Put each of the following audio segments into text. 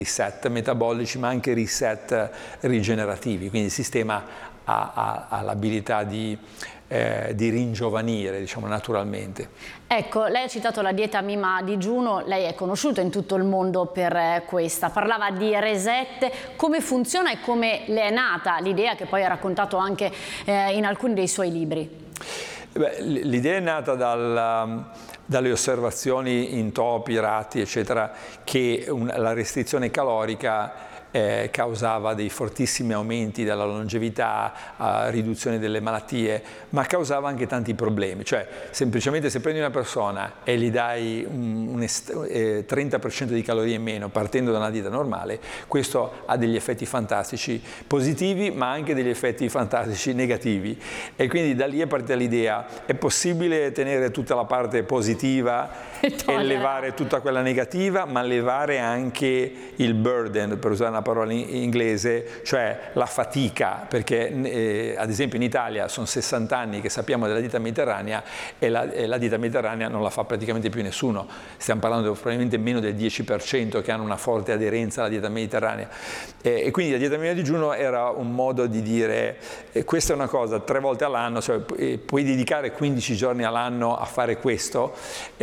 reset metabolici ma anche reset rigenerativi, quindi il sistema ha l'abilità di ringiovanire, diciamo, naturalmente. Ecco, lei ha citato la dieta Mima digiuno, lei è conosciuto in tutto il mondo per questa, parlava di reset, come funziona e come le è nata l'idea che poi ha raccontato anche in alcuni dei suoi libri? L'idea è nata dalle osservazioni in topi, ratti, eccetera, che la restrizione calorica causava dei fortissimi aumenti della longevità, riduzione delle malattie, ma causava anche tanti problemi. Cioè, semplicemente se prendi una persona e gli dai un 30% di calorie in meno partendo da una dieta normale, questo ha degli effetti fantastici positivi, ma anche degli effetti fantastici negativi. E quindi da lì è partita l'idea: è possibile tenere tutta la parte positiva e levare tutta quella negativa, ma levare anche il burden, per usare una parola in inglese, cioè la fatica, perché ad esempio in Italia sono 60 anni che sappiamo della dieta mediterranea e la dieta mediterranea non la fa praticamente più nessuno. Stiamo parlando probabilmente meno del 10% che hanno una forte aderenza alla dieta mediterranea. E quindi la dieta Mima digiuno era un modo di dire: questa è una cosa 3 volte all'anno, cioè puoi dedicare 15 giorni all'anno a fare questo.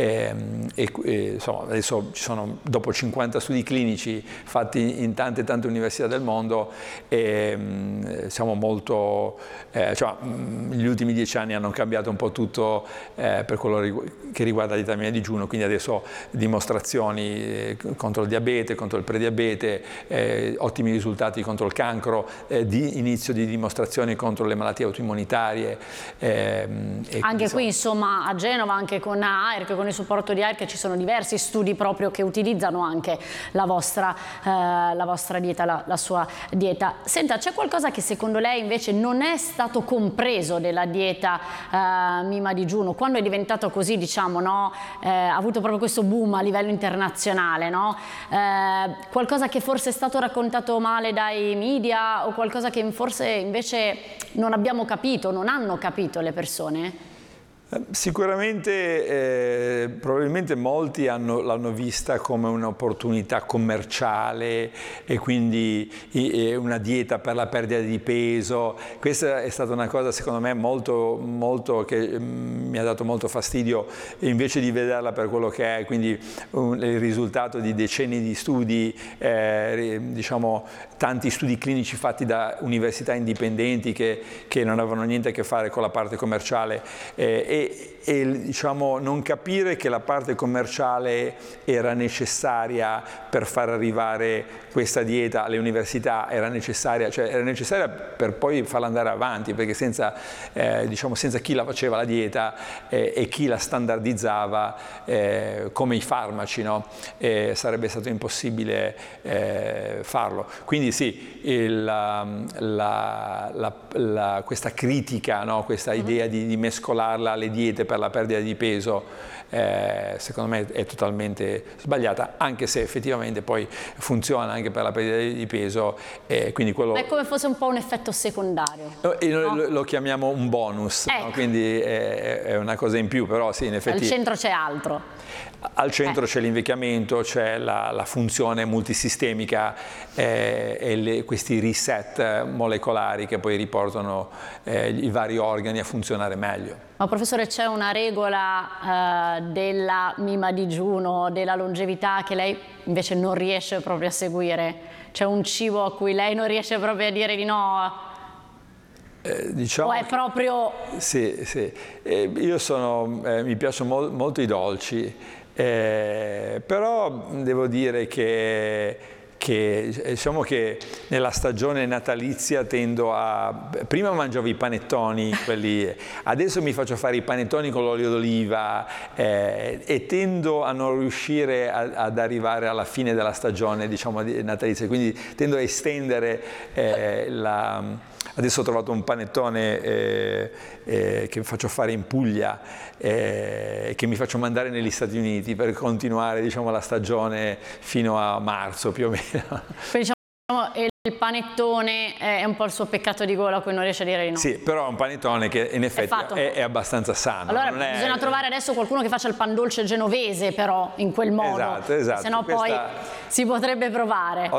Insomma, adesso ci sono dopo 50 studi clinici fatti in tante università del mondo e siamo molto, cioè, gli ultimi 10 anni hanno cambiato un po' tutto per quello che riguarda la dieta Mima digiuno, quindi adesso dimostrazioni contro il diabete, contro il prediabete, ottimi risultati contro il cancro, inizio di dimostrazioni contro le malattie autoimmunitarie. Anche qui insomma a Genova, anche con AIRC, con il supporto di AIRC, ci sono diversi studi proprio che utilizzano anche la vostra dieta, la sua dieta. Senta, c'è qualcosa che secondo lei invece non è stato compreso della dieta Mima digiuno, quando è diventato così, diciamo, no? Ha avuto proprio questo boom a livello internazionale, no? Qualcosa che forse è stato raccontato male dai media o qualcosa che forse invece non abbiamo capito, non hanno capito le persone? Sicuramente, probabilmente molti l'hanno vista come un'opportunità commerciale e quindi una dieta per la perdita di peso. Questa è stata una cosa secondo me molto che mi ha dato molto fastidio, invece di vederla per quello che è, quindi il risultato di decenni di studi, diciamo tanti studi clinici fatti da università indipendenti che non avevano niente a che fare con la parte commerciale. E diciamo non capire che la parte commerciale era necessaria per far arrivare questa dieta alle università, era necessaria per poi farla andare avanti, perché senza chi la faceva la dieta e chi la standardizzava come i farmaci, no? Sarebbe stato impossibile farlo. Quindi sì, questa critica, no? Questa idea di mescolarla alle diete per la perdita di peso, secondo me è totalmente sbagliata, anche se effettivamente poi funziona anche per la perdita di peso. Quindi quello è come fosse un po' un effetto secondario. Noi lo chiamiamo un bonus, ecco. No? Quindi è una cosa in più, però sì, in effetti... Al centro c'è altro. Al centro c'è l'invecchiamento, c'è la funzione multisistemica e questi reset molecolari che poi riportano i vari organi a funzionare meglio. Ma professore, c'è una regola della Mima digiuno, della longevità, che lei invece non riesce proprio a seguire? C'è un cibo a cui lei non riesce proprio a dire di no? Diciamo, o è proprio... Sì, sì. Io mi piacciono molto i dolci, però devo dire che diciamo che nella stagione natalizia tendo a... Prima mangiavo i panettoni, adesso mi faccio fare i panettoni con l'olio d'oliva e tendo a non riuscire ad arrivare alla fine della stagione, diciamo, natalizia, quindi tendo a estendere Adesso ho trovato un panettone che faccio fare in Puglia, che mi faccio mandare negli Stati Uniti per continuare, diciamo, la stagione fino a marzo più o meno. il panettone è un po' il suo peccato di gola a cui non riesce a dire di no. Sì, però è un panettone che in effetti è abbastanza sano. Allora bisogna trovare adesso qualcuno che faccia il pan dolce genovese, però in quel modo, esatto, sennò poi si potrebbe provare.